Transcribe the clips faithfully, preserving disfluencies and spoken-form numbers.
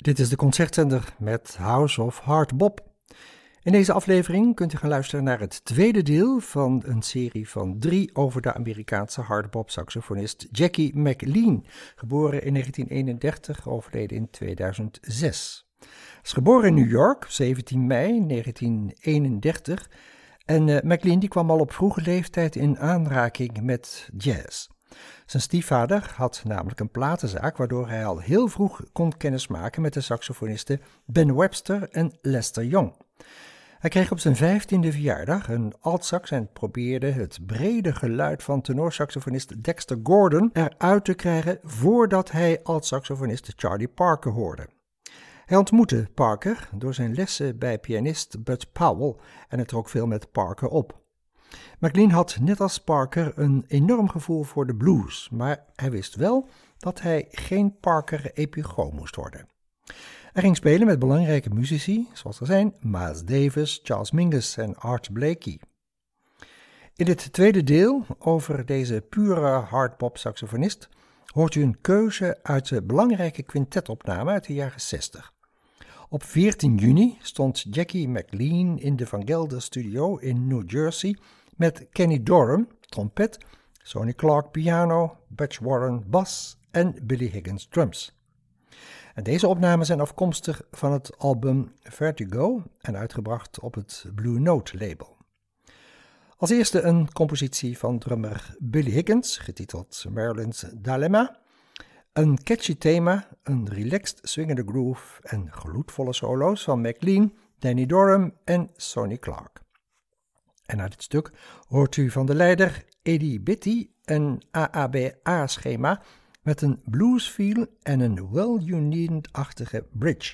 Dit is de concertzender met House of Hard Bop. In deze aflevering kunt u gaan luisteren naar het tweede deel van een serie van drie over de Amerikaanse hardbop-saxofonist Jackie McLean, geboren in negentien eenendertig, overleden in tweeduizend zes. Hij is geboren in New York, zeventien mei negentien eenendertig, en uh, McLean die kwam al op vroege leeftijd in aanraking met jazz. Zijn stiefvader had namelijk een platenzaak, waardoor hij al heel vroeg kon kennismaken met de saxofonisten Ben Webster en Lester Young. Hij kreeg op zijn vijftiende verjaardag een altsax en probeerde het brede geluid van tenorsaxofonist Dexter Gordon eruit te krijgen voordat hij altsaxofonist Charlie Parker hoorde. Hij ontmoette Parker door zijn lessen bij pianist Bud Powell en het trok veel met Parker op. McLean had net als Parker een enorm gevoel voor de blues, maar hij wist wel dat hij geen Parker-epigoon moest worden. Hij ging spelen met belangrijke muzici, zoals er zijn Miles Davis, Charles Mingus en Art Blakey. In dit tweede deel over deze pure hardbop-saxofonist hoort u een keuze uit de belangrijke quintetopname uit de jaren zestig. Op veertien juni stond Jackie McLean in de Van Gelder Studio in New Jersey met Kenny Dorham, trompet, Sonny Clark piano, Butch Warren bas en Billy Higgins drums. En deze opnamen zijn afkomstig van het album Vertigo en uitgebracht op het Blue Note label. Als eerste een compositie van drummer Billy Higgins, getiteld Marilyn's Dilemma. Een catchy thema, een relaxed swingende groove en gloedvolle solo's van McLean, Danny Dorham en Sonny Clark. En na dit stuk hoort u van de leider Eddie Bitty een A A B A-schema met een bluesfeel en een well-you-needn't-achtige bridge.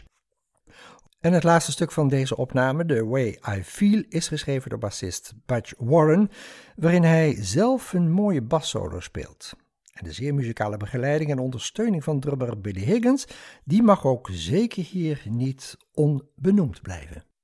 En het laatste stuk van deze opname, The Way I Feel, is geschreven door bassist Butch Warren, waarin hij zelf een mooie bassolo speelt. En de zeer muzikale begeleiding en ondersteuning van drummer Billy Higgins, die mag ook zeker hier niet onbenoemd blijven.